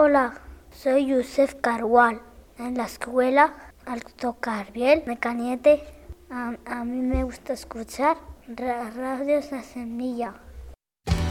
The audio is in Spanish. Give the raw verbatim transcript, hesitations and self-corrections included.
Hola, soy Yusef Carwal. En la escuela, al tocar bien, me caliente, a, a mí me gusta escuchar ra- radios La Semilla.